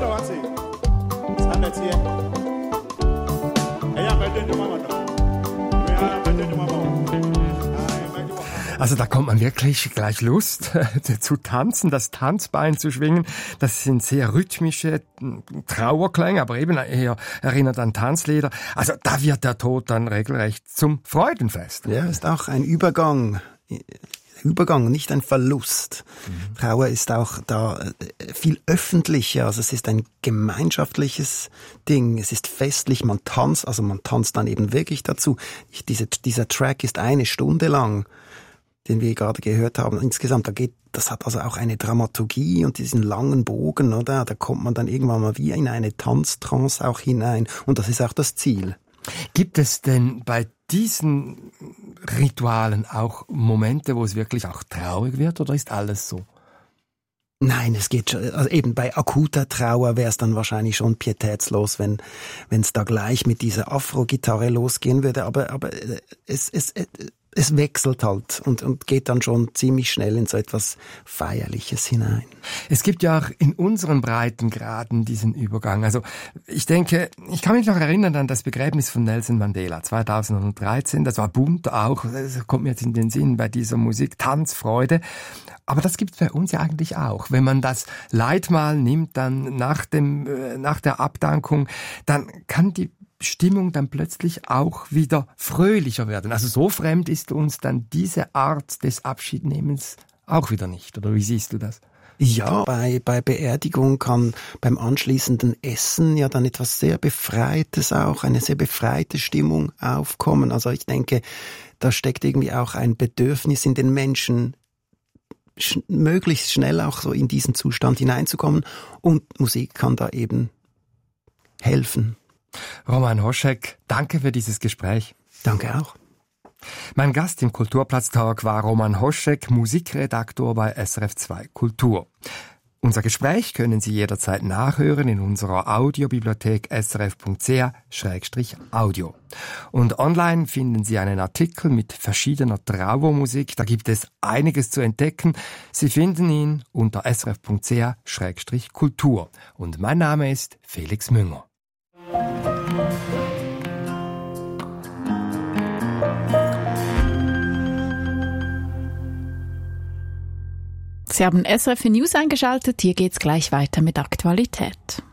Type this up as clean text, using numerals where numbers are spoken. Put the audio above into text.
Also da kommt man wirklich gleich Lust zu tanzen, das Tanzbein zu schwingen. Das sind sehr rhythmische Trauerklänge, aber eben eher erinnert an Tanzlieder. Also da wird der Tod dann regelrecht zum Freudenfest. Ja, ist auch ein Übergang, nicht ein Verlust. Trauer ist auch da viel öffentlicher, also es ist ein gemeinschaftliches Ding, es ist festlich, man tanzt dann eben wirklich dazu. Dieser Track ist 1 Stunde lang, den wir gerade gehört haben. Insgesamt, das hat also auch eine Dramaturgie und diesen langen Bogen, oder? Da kommt man dann irgendwann mal wie in eine Tanztrance auch hinein und das ist auch das Ziel. Gibt es denn bei diesen Ritualen auch Momente, wo es wirklich auch traurig wird, oder ist alles so? Nein, es geht schon, also eben bei akuter Trauer wäre es dann wahrscheinlich schon pietätslos, wenn es da gleich mit dieser Afro-Gitarre losgehen würde, aber es wechselt halt und geht dann schon ziemlich schnell in so etwas Feierliches hinein. Es gibt ja auch in unseren Breitengraden diesen Übergang. Also ich denke, ich kann mich noch erinnern an das Begräbnis von Nelson Mandela 2013. Das war bunt auch, das kommt mir jetzt in den Sinn bei dieser Musik, Tanzfreude. Aber das gibt's bei uns ja eigentlich auch. Wenn man das Leitmal nimmt, dann nach der Abdankung, dann kann die Stimmung dann plötzlich auch wieder fröhlicher werden. Also so fremd ist uns dann diese Art des Abschiednehmens auch wieder nicht. Oder wie siehst du das? Ja, bei Beerdigung kann beim anschließenden Essen ja dann etwas sehr Befreites auch, eine sehr befreite Stimmung aufkommen. Also ich denke, da steckt irgendwie auch ein Bedürfnis in den Menschen, möglichst schnell auch so in diesen Zustand hineinzukommen. Und Musik kann da eben helfen. Roman Hoschek, danke für dieses Gespräch. Danke auch. Mein Gast im Kulturplatz-Talk war Roman Hoschek, Musikredaktor bei SRF 2 Kultur. Unser Gespräch können Sie jederzeit nachhören in unserer Audiobibliothek srf.ch/audio. Und online finden Sie einen Artikel mit verschiedener Trauermusik. Da gibt es einiges zu entdecken. Sie finden ihn unter srf.ch/kultur. Und mein Name ist Felix Münger. Sie haben SRF News eingeschaltet. Hier geht's gleich weiter mit Aktualität.